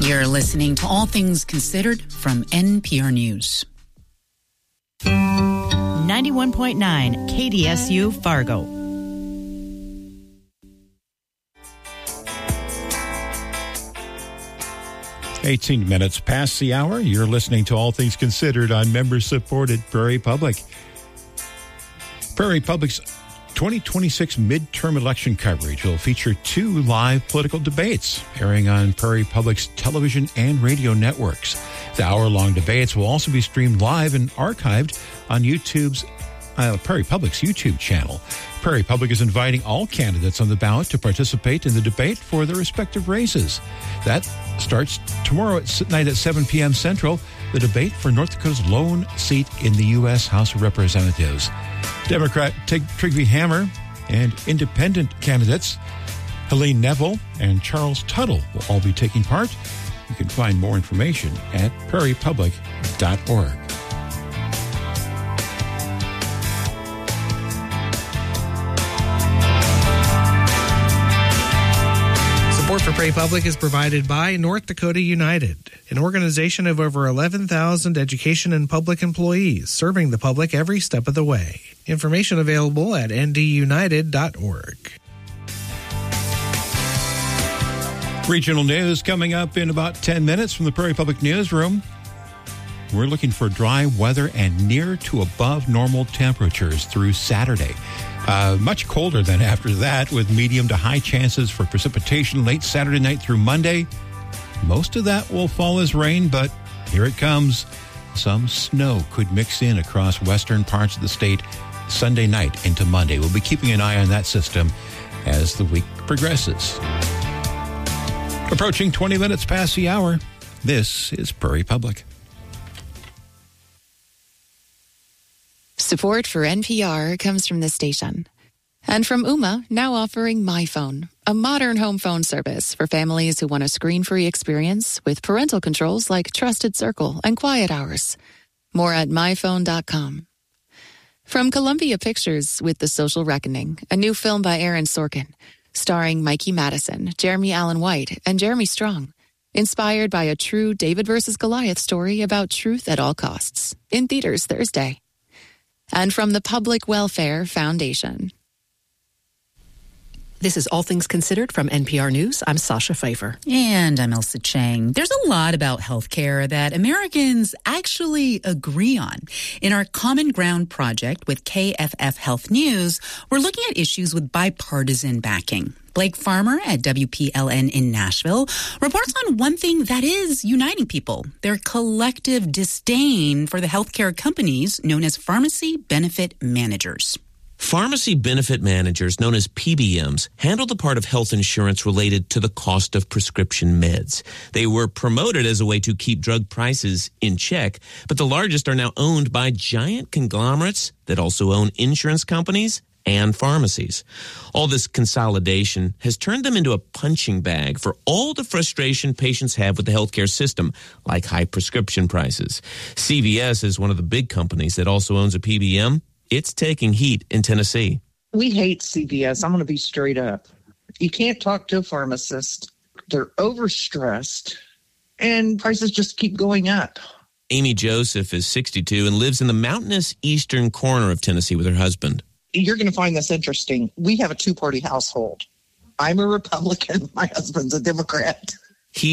You're listening to All Things Considered from NPR News. 91.9 KDSU Fargo. "18 minutes past the hour. You're listening to All Things Considered on member-supported Prairie Public. Prairie Public's 2026 midterm election coverage will feature 2 live political debates airing on Prairie Public's television and radio networks. The hour-long debates will also be streamed live and archived on YouTube's Prairie Public's YouTube channel. Prairie Public is inviting all candidates on the ballot to participate in the debate for their respective races. That starts tomorrow night at 7 p.m. Central, the debate for North Dakota's lone seat in the U.S. House of Representatives. Democrat Trygve Hammer and independent candidates Helene Neville and Charles Tuttle will all be taking part. You can find more information at prairiepublic.org. Support for Prairie Public is provided by North Dakota United, an organization of over 11,000 education and public employees serving the public every step of the way. Information available at ndunited.org. Regional news coming up in about 10 minutes from the Prairie Public Newsroom. We're looking for dry weather and near to above normal temperatures through Saturday. Much colder than after that, with medium to high chances for precipitation late Saturday night through Monday. Most of that will fall as rain, but here it comes. Some snow could mix in across western parts of the state Sunday night into Monday. We'll be keeping an eye on that system as the week progresses. Approaching 20 minutes past the hour, this is Prairie Public. Support for NPR comes from this station. And from Ooma, now offering MyPhone, a modern home phone service for families who want a screen-free experience with parental controls like Trusted Circle and Quiet Hours. More at myphone.com. From Columbia Pictures with The Social Reckoning, a new film by Aaron Sorkin, starring Mikey Madison, Jeremy Allen White, and Jeremy Strong. Inspired by a true David versus Goliath story about truth at all costs. In theaters Thursday. And from the Public Welfare Foundation. This is All Things Considered from NPR News. I'm Sasha Pfeiffer. And I'm Elsa Chang. There's a lot about healthcare that Americans actually agree on. In our Common Ground project with KFF Health News, we're looking at issues with bipartisan backing. Blake Farmer at WPLN in Nashville reports on one thing that is uniting people, their collective disdain for the healthcare companies known as pharmacy benefit managers. Pharmacy benefit managers, known as PBMs, handle the part of health insurance related to the cost of prescription meds. They were promoted as a way to keep drug prices in check, but the largest are now owned by giant conglomerates that also own insurance companies and pharmacies. All this consolidation has turned them into a punching bag for all the frustration patients have with the healthcare system, like high prescription prices. CVS is one of the big companies that also owns a PBM. It's taking heat in Tennessee. We hate CVS. I'm going to be straight up. You can't talk to a pharmacist. They're overstressed, and prices just keep going up. Amy Joseph is 62 and lives in the mountainous eastern corner of Tennessee with her husband. You're going to find this interesting. We have a two-party household. I'm a Republican. My husband's a Democrat.